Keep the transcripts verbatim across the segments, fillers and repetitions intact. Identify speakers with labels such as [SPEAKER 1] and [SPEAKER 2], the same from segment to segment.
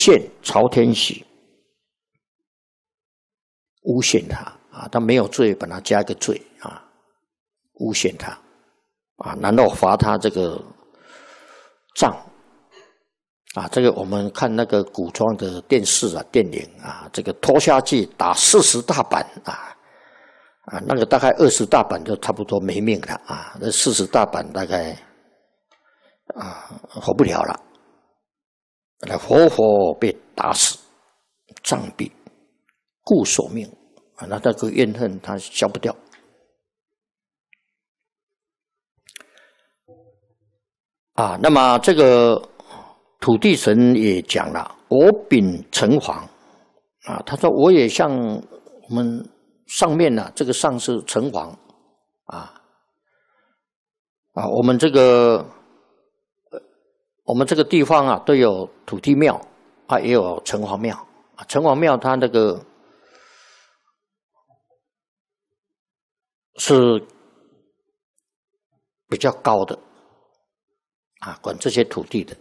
[SPEAKER 1] 陷朝天喜，诬陷他啊，他没有罪，把他加个罪啊，诬陷他啊，然后罚他这个杖啊，这个我们看那个古装的电视啊、电影啊，这个拖下去打四十大板啊。啊，那个大概二十大板就差不多没命了啊，那四十大板大概啊活不了了，来活活被打死，杖毙，固索命啊，那这个怨恨他消不掉。啊，那么这个土地神也讲了，我秉城隍啊，他说我也像我们。上面呢、啊，这个上是城隍，啊啊，我们这个我们这个地方啊都有土地庙啊，也有城隍庙啊。城隍庙它那个是比较高的啊，管这些土地的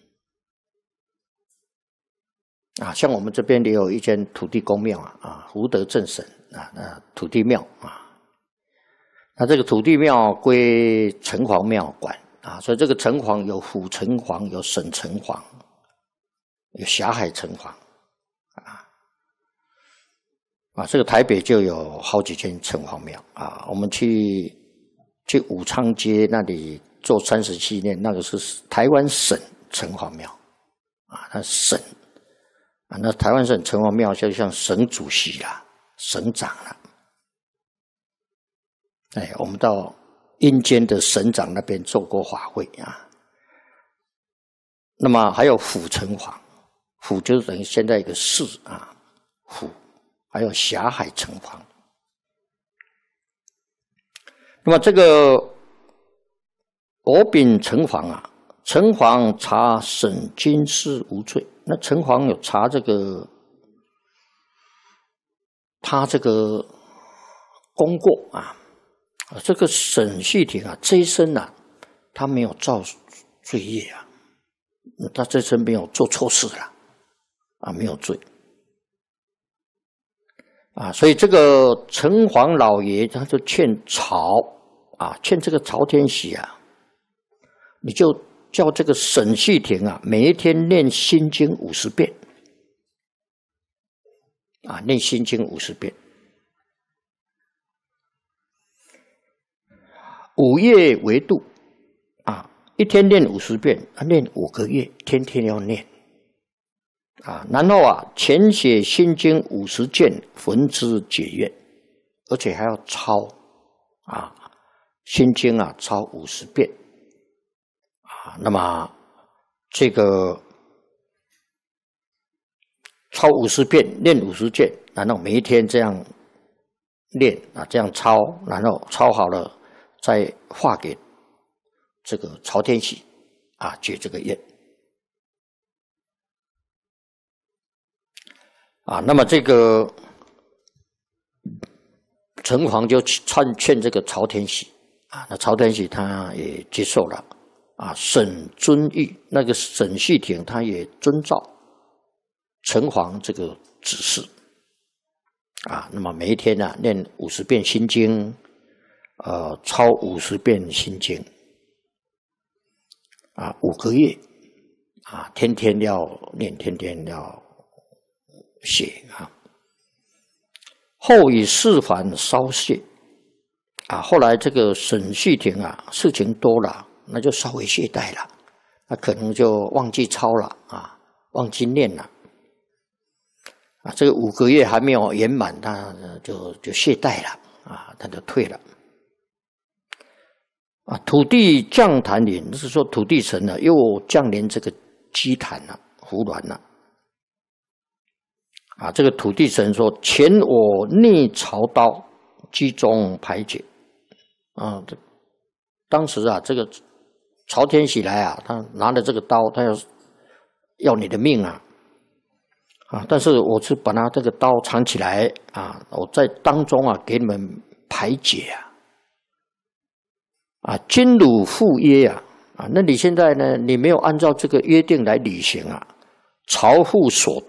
[SPEAKER 1] 啊。像我们这边也有一间土地公庙啊，啊，福德正神。啊，那土地庙啊，那这个土地庙归城隍庙管啊，所以这个城隍有府城隍，有省城隍，有霞海城隍啊啊，这个台北就有好几间城隍庙啊。我们去去武昌街那里做三十七年，那个是台湾省城隍庙啊，那省啊，那台湾省城隍庙就像省主席啦。省长了，哎，我们到阴间的省长那边做过法会啊。那么还有府城隍，府就是等于现在一个市啊，府还有霞海城隍。那么这个我秉城隍啊，城隍查审军事无罪，那城隍有查这个。他这个功过啊，这个沈旭庭啊，这一生啊，他没有造罪业啊，他这一生没有做错事了啊，没有罪啊，所以这个城隍老爷他就劝朝啊，劝这个朝天喜啊，你就叫这个沈旭庭啊，每一天念心经五十遍。啊，念心经五十遍，五月为度啊，一天念五十遍，啊，念五个月，天天要念啊。然后啊，前写心经五十卷，焚之解怨，而且还要抄啊，心经啊，抄五十遍啊。那么这个。抄五十遍，念五十卷，然后每一天这样练啊，这样抄，然后抄好了再画给这个朝天喜啊，解这个愿啊。那么这个城隍就劝劝这个朝天喜啊，那朝天喜他也接受了啊，沈遵义那个沈旭庭他也遵照。城隍这个指示啊，那么每一天呢、啊、念五十遍心经，呃，抄五十遍心经啊，五个月啊，天天要念，天天要写啊。后以事烦稍懈啊，后来这个沈旭庭啊，事情多了，那就稍微懈怠了，那可能就忘记抄了啊，忘记念了。啊，这个五个月还没有圆满，他就就懈怠了啊，他就退了。啊，土地降坛临，是说土地神呢又降临这个积坛了、胡鸾了。啊，这个土地神说：“前我逆朝刀，居中排解。”啊，这当时啊，这个朝天喜来啊，他拿了这个刀，他要要你的命啊。啊！但是我是把他这个刀藏起来啊，我在当中啊给你们排解啊，啊，君汝负约啊，啊，那你现在呢，你没有按照这个约定来履行啊， 朝户所